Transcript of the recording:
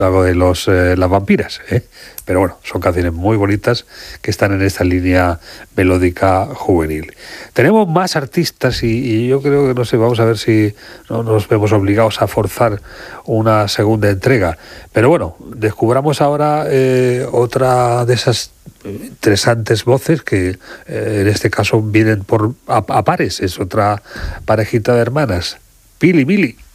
algo de las vampiras, ¿eh? Pero bueno, son canciones muy bonitas que están en esta línea melódica juvenil. Tenemos más artistas y yo creo que, no sé, vamos a ver si no nos vemos obligados a forzar una segunda entrega. Pero bueno, descubramos ahora otra de esas interesantes voces que en este caso vienen a pares, es otra parejita de hermanas, Pili Mili.